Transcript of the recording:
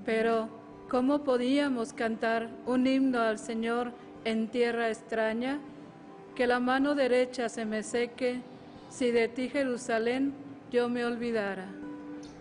Pero, ¿cómo podíamos cantar un himno al Señor en tierra extraña? Que la mano derecha se me seque, si de ti, Jerusalén, yo me olvidara.